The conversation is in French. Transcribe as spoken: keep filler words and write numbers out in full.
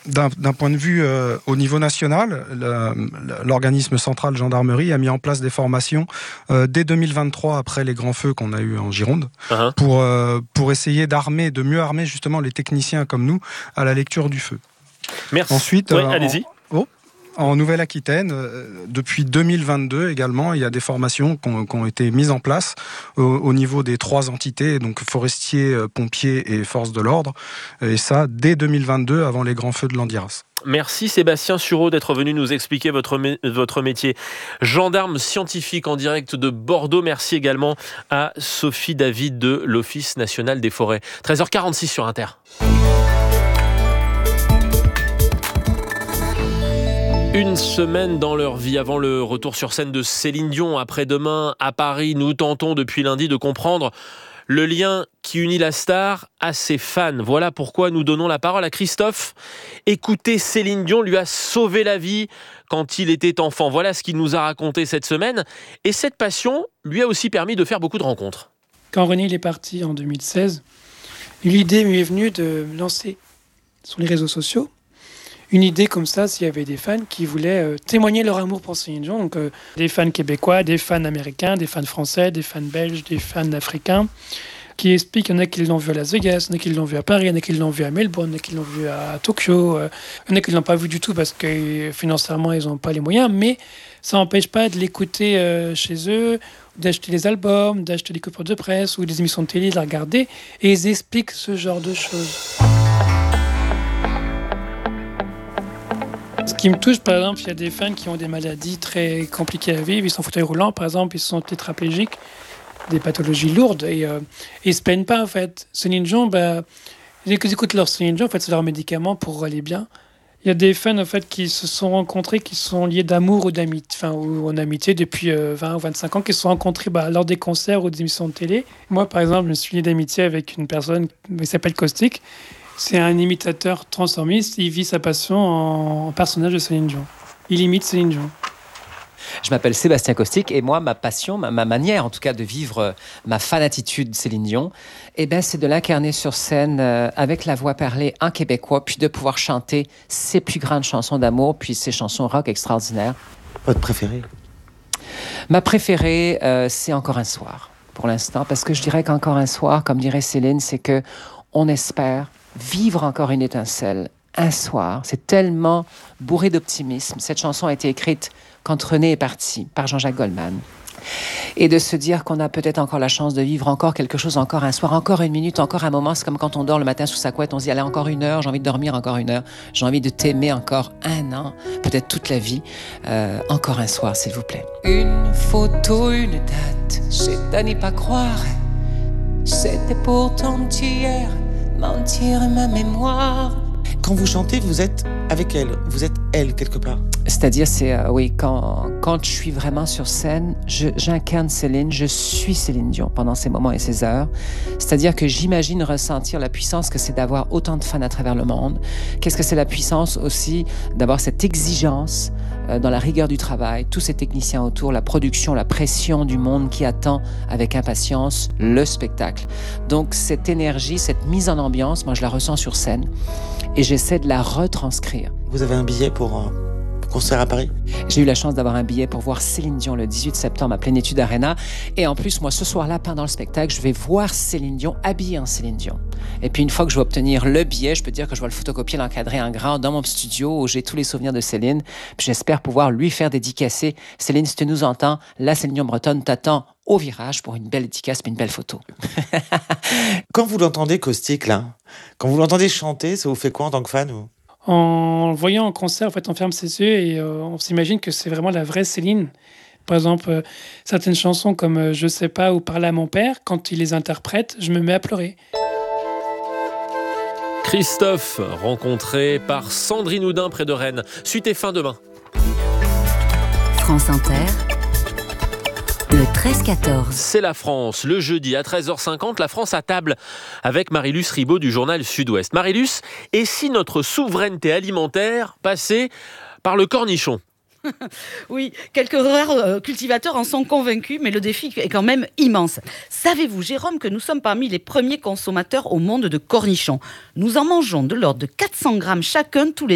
d'un, d'un point de vue euh, au niveau national, le, l'organisme central gendarmerie a mis en place des formations euh, dès deux mille vingt-trois, après les grands feux qu'on a eus en Gironde, uh-huh. pour, euh, pour essayer d'armer, de mieux armer justement les techniciens comme nous à la lecture du feu. Merci. Ensuite, ouais, euh, allez-y. En... Oh. En Nouvelle-Aquitaine, euh, depuis deux mille vingt-deux également, il y a des formations qui ont, qui ont été mises en place au, au niveau des trois entités, donc forestiers, euh, pompiers et forces de l'ordre. Et ça, dès deux mille vingt-deux, avant les grands feux de Landiras. Merci Sébastien Sureau d'être venu nous expliquer votre, mé- votre métier. Gendarme scientifique en direct de Bordeaux. Merci également à Sophie David de l'Office national des forêts. treize heures quarante-six sur Inter. Une semaine dans leur vie avant le retour sur scène de Céline Dion. Après-demain, à Paris, nous tentons depuis lundi de comprendre le lien qui unit la star à ses fans. Voilà pourquoi nous donnons la parole à Christophe. Écoutez, Céline Dion lui a sauvé la vie quand il était enfant. Voilà ce qu'il nous a raconté cette semaine. Et cette passion lui a aussi permis de faire beaucoup de rencontres. Quand René il est parti en deux mille seize, l'idée m'est venue de me lancer sur les réseaux sociaux. Une idée comme ça, s'il y avait des fans qui voulaient euh, témoigner leur amour pour Céline Dion, donc euh, des fans québécois, des fans américains, des fans français, des fans belges, des fans africains, qui expliquent, il y en a qui l'ont vu à Las Vegas, il y en a qui l'ont vu à Paris, il y en a qui l'ont vu à Melbourne, il y en a qui l'ont vu à Tokyo, euh, il y en a qui ne l'ont pas vu du tout parce que euh, financièrement, ils n'ont pas les moyens, mais ça n'empêche pas de l'écouter euh, chez eux, d'acheter des albums, d'acheter des coupures de presse ou des émissions de télé, de la regarder, et ils expliquent ce genre de choses. Ce qui me touche, par exemple, il y a des fans qui ont des maladies très compliquées à vivre. Ils sont en fauteuil roulant, par exemple, ils sont tétraplégiques, des pathologies lourdes, et euh, ils ne se plaignent pas, en fait. Céline Dion, bah, dès qu'ils écoutent leur Céline Dion, en fait, c'est leur médicament pour aller bien. Il y a des fans, en fait, qui se sont rencontrés, qui sont liés d'amour ou d'amitié, enfin, ou en amitié depuis euh, vingt ou vingt-cinq ans, qui se sont rencontrés bah, lors des concerts ou des émissions de télé. Moi, par exemple, je me suis lié d'amitié avec une personne qui s'appelle Caustic. C'est un imitateur transformiste, il vit sa passion en personnage de Céline Dion. Il imite Céline Dion. Je m'appelle Sébastien Caustic et moi, ma passion, ma, ma manière en tout cas de vivre ma fanatitude Céline Dion, eh ben, c'est de l'incarner sur scène euh, avec la voix parlée en québécois, puis de pouvoir chanter ses plus grandes chansons d'amour, puis ses chansons rock extraordinaires. Votre préférée? Ma préférée, euh, c'est Encore un soir, pour l'instant, parce que je dirais qu'Encore un soir, comme dirait Céline, c'est que on espère vivre encore une étincelle, un soir. C'est tellement bourré d'optimisme. Cette chanson a été écrite quand René est parti, par Jean-Jacques Goldman. Et de se dire qu'on a peut-être encore la chance de vivre encore quelque chose, encore un soir, encore une minute, encore un moment. C'est comme quand on dort le matin sous sa couette, on se dit, allez, encore une heure, j'ai envie de dormir encore une heure. J'ai envie de t'aimer encore un an, peut-être toute la vie. Euh, encore un soir, s'il vous plaît. Une photo, une date, c'est à n'y pas croire. C'était pourtant hier. Mentir ma mémoire. Quand vous chantez, vous êtes avec elle, vous êtes elle quelque part. C'est-à-dire, c'est euh, oui, quand, quand je suis vraiment sur scène, je, j'incarne Céline, je suis Céline Dion pendant ces moments et ces heures. C'est-à-dire que j'imagine ressentir la puissance que c'est d'avoir autant de fans à travers le monde. Qu'est-ce que c'est la puissance aussi d'avoir cette exigence euh, dans la rigueur du travail, tous ces techniciens autour, la production, la pression du monde qui attend avec impatience le spectacle. Donc cette énergie, cette mise en ambiance, moi je la ressens sur scène et j'essaie de la retranscrire. Vous avez un billet pour un concert à Paris? J'ai eu la chance d'avoir un billet pour voir Céline Dion le dix-huit septembre à Plénitude Arena. Et en plus, moi, ce soir-là, pendant le spectacle, je vais voir Céline Dion habillée en Céline Dion. Et puis, une fois que je vais obtenir le billet, je peux dire que je vais le photocopier, l'encadrer en grand dans mon studio où j'ai tous les souvenirs de Céline. Puis j'espère pouvoir lui faire dédicacer. Céline, si tu nous entends, la Céline Dion bretonne t'attend au virage pour une belle dédicace et une belle photo. Quand vous l'entendez Caustic, là, quand vous l'entendez chanter, ça vous fait quoi en tant que fan ou... En le voyant en concert, en fait, on ferme ses yeux et euh, on s'imagine que c'est vraiment la vraie Céline. Par exemple, euh, certaines chansons comme euh, « Je sais pas » ou « Parler à mon père », quand il les interprète, je me mets à pleurer. Christophe, rencontré par Sandrine Houdin près de Rennes. Suite et fin demain. France Inter, le treize quatorze. C'est la France. Le jeudi à treize heures cinquante, la France à table avec Marie-Luce Ribaud du journal Sud-Ouest. Marie-Luce, et si notre souveraineté alimentaire passait par le cornichon ? Oui, quelques rares euh, cultivateurs en sont convaincus, mais le défi est quand même immense. Savez-vous, Jérôme, que nous sommes parmi les premiers consommateurs au monde de cornichons ? Nous en mangeons de l'ordre de quatre cents grammes chacun tous les